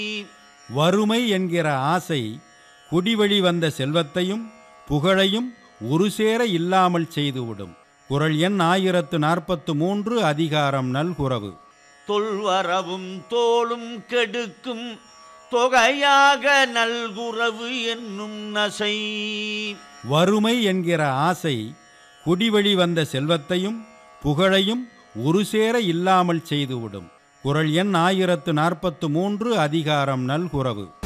வறுமை என்கிற ஆசை குடிவழி வந்த செல்வத்தையும் புகழையும் ஒரு சேர இல்லாமல் செய்துவிடும். குறள் எண் 1043, அதிகாரம் நல்குரவு. தொல்வரவும் தோளும் கெடுக்கும் தொகையாக நல்குரவு என்னும் நசை. வறுமை என்கிற ஆசை குடிவழி வந்த செல்வத்தையும் புகழையும் ஒரு சேர இல்லாமல் செய்துவிடும். குறள் எண் 1043, அதிகாரம் நல்குரவு.